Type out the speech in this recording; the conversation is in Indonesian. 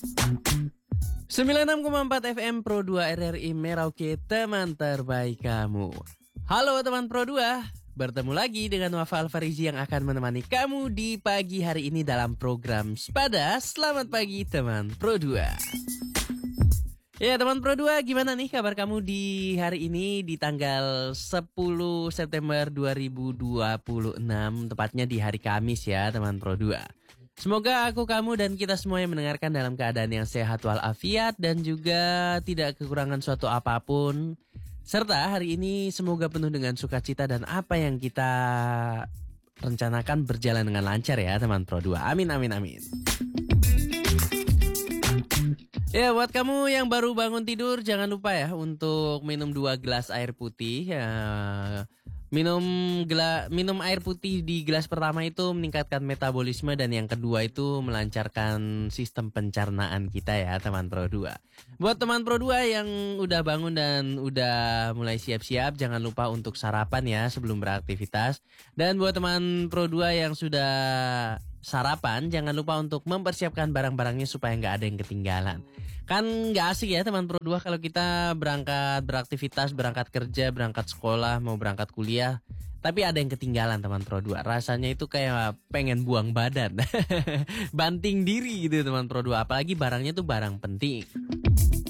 96,4 FM Pro 2 RRI Merauke, teman terbaik kamu. Halo teman Pro 2, bertemu lagi dengan Wafa Alfarizi yang akan menemani kamu di pagi hari ini dalam program Sepada. Selamat pagi teman Pro 2. Ya teman Pro 2, gimana nih kabar kamu di hari ini di tanggal 10 September 2026, tepatnya di hari Kamis ya teman Pro 2. Semoga aku, kamu, dan kita semua yang mendengarkan dalam keadaan yang sehat walafiat dan juga tidak kekurangan suatu apapun. Serta hari ini semoga penuh dengan sukacita dan apa yang kita rencanakan berjalan dengan lancar ya teman Pro 2. Amin, amin, amin. Ya, buat kamu yang baru bangun tidur, jangan lupa ya untuk minum 2 gelas air putih. Minum air putih di gelas pertama itu meningkatkan metabolisme dan yang kedua itu melancarkan sistem pencernaan kita ya teman Pro 2. Buat teman Pro 2 yang udah bangun dan udah mulai siap-siap, jangan lupa untuk sarapan ya sebelum beraktivitas. Dan buat teman Pro 2 yang sudah sarapan, jangan lupa untuk mempersiapkan barang-barangnya supaya nggak ada yang ketinggalan. Kan nggak asik ya teman Pro 2 kalau kita berangkat beraktivitas, berangkat kerja, berangkat sekolah, mau berangkat kuliah, tapi ada yang ketinggalan teman Pro 2. Rasanya itu kayak pengen buang badan. Banting diri gitu teman Pro 2, apalagi barangnya tuh barang penting.